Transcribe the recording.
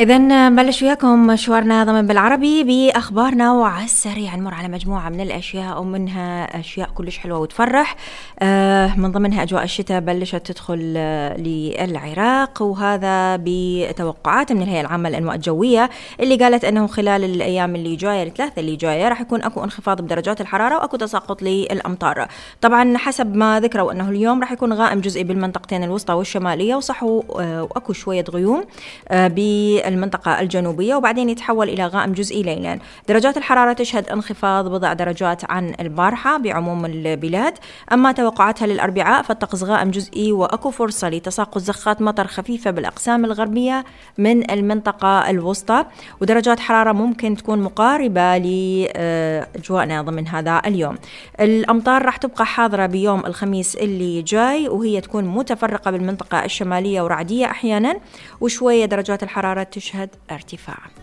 إذن بلش وياكم مشوارنا ضمن بالعربي بأخبارنا، وعلى السريع نمر على مجموعة من الأشياء، ومنها أشياء كلش حلوة وتفرح. من ضمنها أجواء الشتاء بلشت تدخل للعراق، وهذا بتوقعات من الهيئة العامة للأنواع الجوية اللي قالت أنه خلال الأيام اللي جاية الثلاثة اللي جاية راح يكون أكو انخفاض بدرجات الحرارة وأكو تساقط للأمطار. طبعا حسب ما ذكروا أنه اليوم راح يكون غائم جزئي بالمنطقتين الوسطى والشمالية، وصحوا وأكو شوية غيوم بالمنطقة الجنوبية، وبعدين يتحول إلى غائم جزئي ليلا. درجات الحرارة تشهد انخفاض بضع درجات عن البارحة بعموم البلاد. أما توقعاتها للأربعاء فالطقس غائم جزئي، وأكو فرصة لتساقط زخات مطر خفيفة بالأقسام الغربية من المنطقة الوسطى، ودرجات حرارة ممكن تكون مقاربة لأجواءنا ضمن هذا اليوم. الأمطار راح تبقى حاضرة بيوم الخميس اللي جاي، وهي تكون متفرقة بالمنطقة الشمالية ورعدية أحيانا، وشوية درجات الحرارة تشهد ارتفاع.